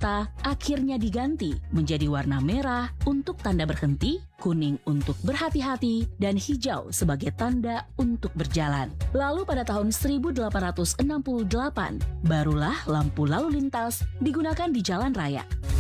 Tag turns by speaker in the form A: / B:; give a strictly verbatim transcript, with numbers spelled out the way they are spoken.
A: kota akhirnya diganti menjadi warna merah untuk tanda berhenti, kuning untuk berhati-hati, dan hijau sebagai tanda untuk berjalan. Lalu pada tahun seribu delapan ratus enam puluh delapan, barulah lampu lalu lintas digunakan di jalan raya.